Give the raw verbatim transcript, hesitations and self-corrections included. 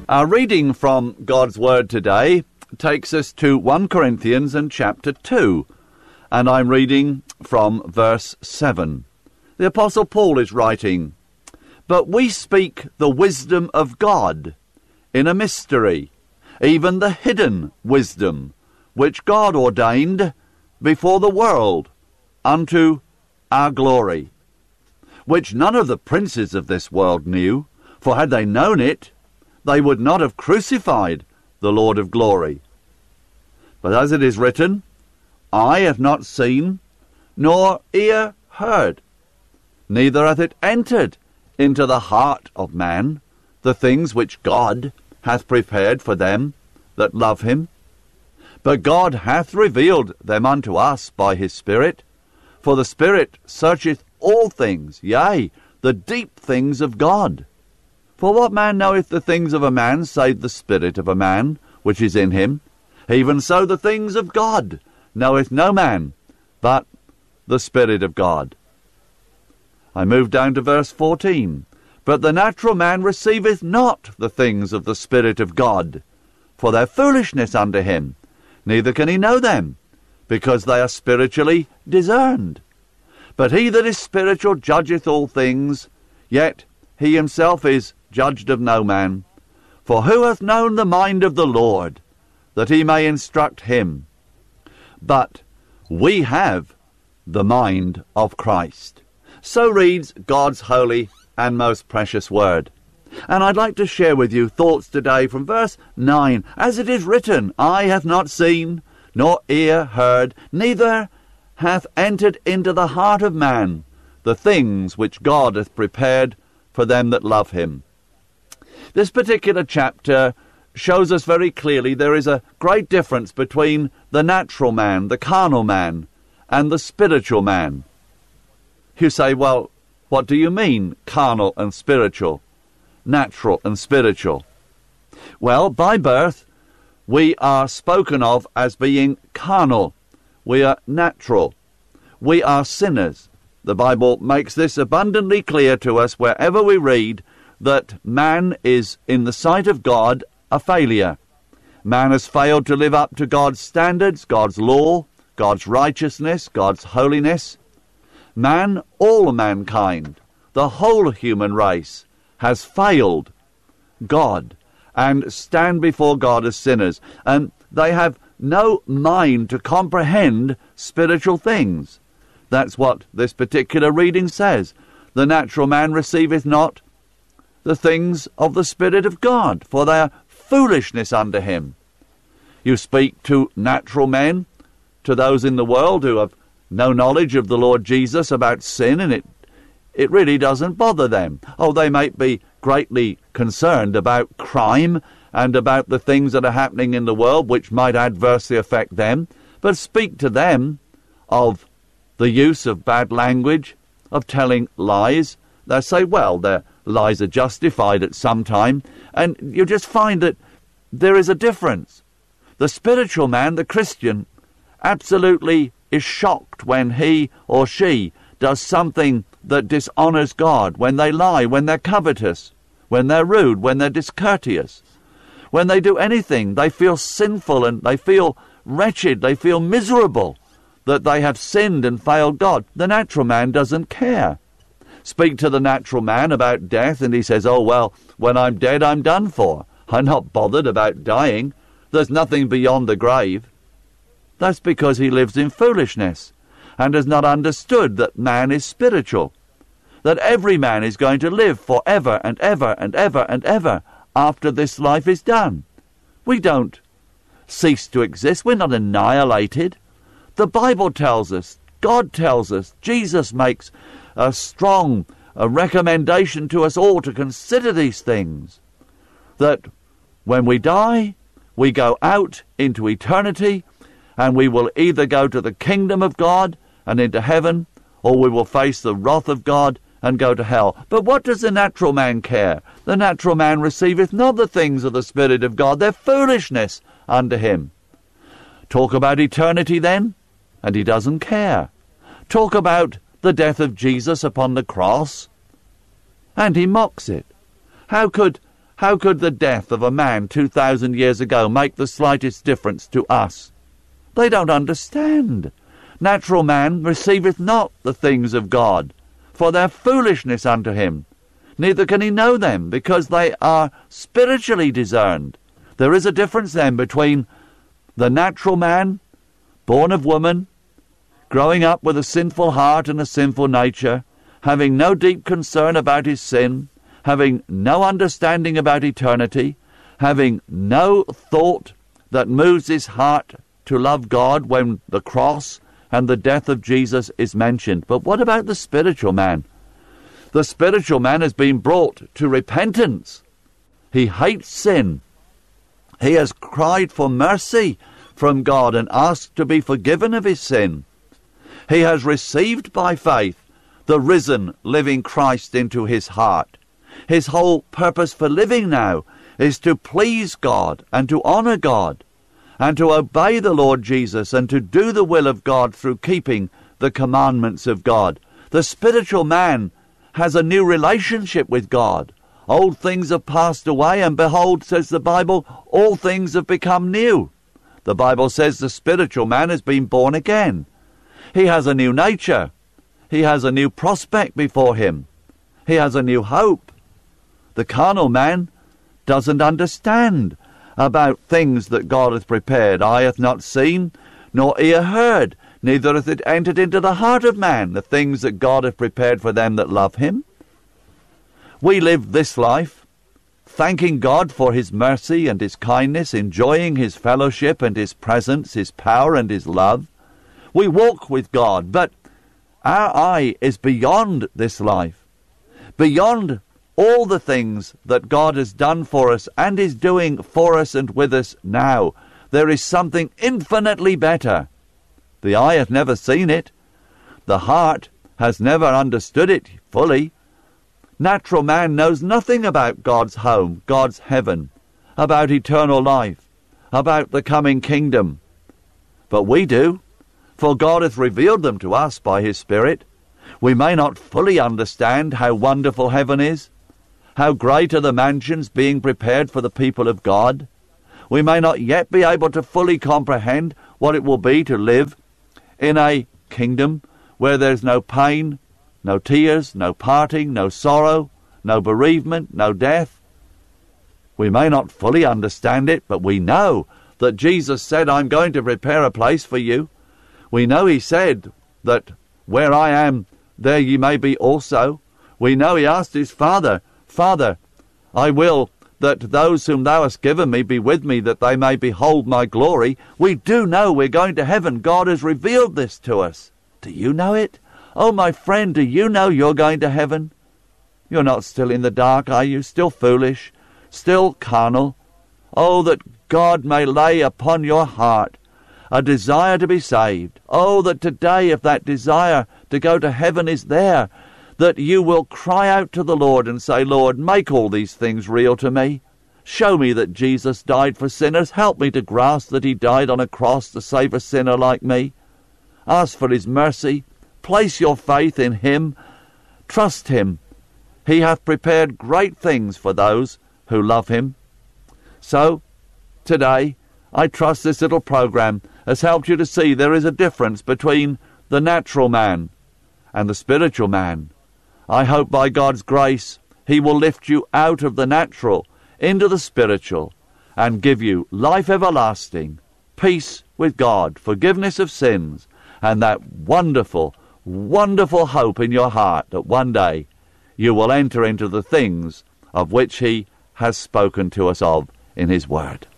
Our reading from God's Word today takes us to First Corinthians and chapter two, and I'm reading from verse seven. The Apostle Paul is writing, "But we speak the wisdom of God in a mystery, even the hidden wisdom, which God ordained before the world unto our glory, which none of the princes of this world knew, for had they known it, they would not have crucified the Lord of glory. But as it is written, eye hath not seen, nor ear heard, neither hath it entered into the heart of man the things which God hath prepared for them that love him. But God hath revealed them unto us by his Spirit. For the Spirit searcheth all things, yea, the deep things of God. For what man knoweth the things of a man, save the spirit of a man which is in him? Even so the things of God knoweth no man, but the Spirit of God." I move down to verse fourteen. "But the natural man receiveth not the things of the Spirit of God, for their foolishness unto him, neither can he know them, because they are spiritually discerned. But he that is spiritual judgeth all things, yet he himself is judged of no man. For who hath known the mind of the Lord, that he may instruct him? But we have the mind of Christ." So reads God's holy and most precious word. And I'd like to share with you thoughts today from verse nine. "As it is written, eye hath not seen, nor ear heard, neither hath entered into the heart of man the things which God hath prepared for them that love him." This particular chapter shows us very clearly there is a great difference between the natural man, the carnal man, and the spiritual man. You say, well, what do you mean, carnal and spiritual, natural and spiritual? Well, by birth, we are spoken of as being carnal. We are natural. We are sinners. The Bible makes this abundantly clear to us wherever we read that man is, in the sight of God, a failure. Man has failed to live up to God's standards, God's law, God's righteousness, God's holiness. Man, all mankind, the whole human race, has failed God and stand before God as sinners. And they have no mind to comprehend spiritual things. That's what this particular reading says. "The natural man receiveth not the things of the Spirit of God, for they are foolishness unto him." You speak to natural men, to those in the world who have no knowledge of the Lord Jesus about sin, and it it really doesn't bother them. Oh, they might be greatly concerned about crime and about the things that are happening in the world which might adversely affect them, but speak to them of the use of bad language, of telling lies. They say, well, their lies are justified at some time, and you just find that there is a difference. The spiritual man, the Christian, absolutely is shocked when he or she does something that dishonors God, when they lie, when they're covetous, when they're rude, when they're discourteous. When they do anything, they feel sinful and they feel wretched, they feel miserable that they have sinned and failed God. The natural man doesn't care. Speak to the natural man about death and he says, oh, well, when I'm dead, I'm done for. I'm not bothered about dying. There's nothing beyond the grave. That's because he lives in foolishness and has not understood that man is spiritual, that every man is going to live forever and ever and ever and ever after this life is done. We don't cease to exist. We're not annihilated. The Bible tells us, God tells us, Jesus makes a strong a recommendation to us all to consider these things, that when we die, we go out into eternity, and we will either go to the kingdom of God and into heaven, or we will face the wrath of God and go to hell. But what does the natural man care? The natural man receiveth not the things of the Spirit of God. They're foolishness unto him. Talk about eternity then, and he doesn't care. Talk about the death of Jesus upon the cross, and he mocks it. How could How could the death of a man two thousand years ago make the slightest difference to us? They don't understand. Natural man receiveth not the things of God, for their foolishness unto him. Neither can he know them, because they are spiritually discerned. There is a difference then between the natural man, born of woman, growing up with a sinful heart and a sinful nature, having no deep concern about his sin, having no understanding about eternity, having no thought that moves his heart to love God when the cross and the death of Jesus is mentioned. But what about the spiritual man? The spiritual man has been brought to repentance. He hates sin. He has cried for mercy from God and asked to be forgiven of his sin. He has received by faith the risen, living Christ into his heart. His whole purpose for living now is to please God and to honor God and to obey the Lord Jesus and to do the will of God through keeping the commandments of God. The spiritual man has a new relationship with God. Old things have passed away, and behold, says the Bible, all things have become new. The Bible says the spiritual man has been born again. He has a new nature. He has a new prospect before him. He has a new hope. The carnal man doesn't understand about things that God hath prepared. Eye hath not seen, nor ear heard, neither hath it entered into the heart of man, the things that God hath prepared for them that love him. We live this life, thanking God for his mercy and his kindness, enjoying his fellowship and his presence, his power and his love. We walk with God, but our eye is beyond this life, beyond all the things that God has done for us and is doing for us and with us now. There is something infinitely better. The eye hath never seen it. The heart has never understood it fully. Natural man knows nothing about God's home, God's heaven, about eternal life, about the coming kingdom. But we do, for God hath revealed them to us by his Spirit. We may not fully understand how wonderful heaven is, how great are the mansions being prepared for the people of God. We may not yet be able to fully comprehend what it will be to live in a kingdom where there's no pain, no tears, no parting, no sorrow, no bereavement, no death. We may not fully understand it, but we know that Jesus said, I'm going to prepare a place for you. We know he said that where I am, there ye may be also. We know he asked his Father, Father, I will that those whom thou hast given me be with me, that they may behold my glory. We do know we're going to heaven. God has revealed this to us. Do you know it? Oh, my friend, do you know you're going to heaven? You're not still in the dark, are you? Still foolish? Still carnal? Oh, that God may lay upon your heart a desire to be saved. Oh, that today, if that desire to go to heaven is there, that you will cry out to the Lord and say, Lord, make all these things real to me. Show me that Jesus died for sinners. Help me to grasp that he died on a cross to save a sinner like me. Ask for his mercy. Place your faith in him. Trust him. He hath prepared great things for those who love him. So, today, I trust this little program has helped you to see there is a difference between the natural man and the spiritual man. I hope by God's grace he will lift you out of the natural into the spiritual and give you life everlasting, peace with God, forgiveness of sins, and that wonderful, wonderful hope in your heart that one day you will enter into the things of which he has spoken to us of in his word.